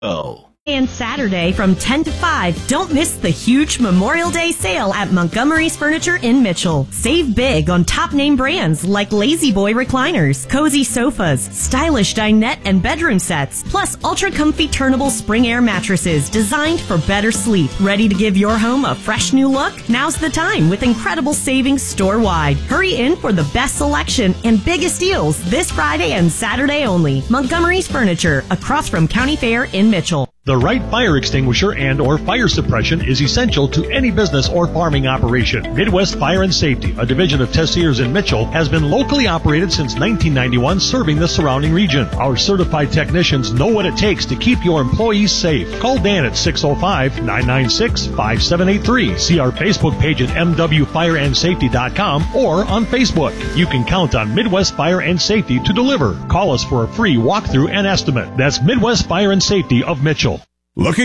And Saturday from 10 to 5, don't miss the huge Memorial Day sale at Montgomery's Furniture in Mitchell. Save big on top name brands like Lazy Boy recliners, cozy sofas, stylish dinette and bedroom sets, plus ultra comfy turnable spring air mattresses designed for better sleep. Ready to give your home a fresh new look? Now's the time with incredible savings store-wide. Hurry in for the best selection and biggest deals this Friday and Saturday only. Montgomery's Furniture, across from County Fair in Mitchell. The right fire extinguisher and or fire suppression is essential to any business or farming operation. Midwest Fire and Safety, a division of Tessiers in Mitchell, has been locally operated since 1991, serving the surrounding region. Our certified technicians know what it takes to keep your employees safe. Call Dan at 605-996-5783. See our Facebook page at mwfireandsafety.com or on Facebook. You can count on Midwest Fire and Safety to deliver. Call us for a free walkthrough and estimate. That's Midwest Fire and Safety of Mitchell. Looking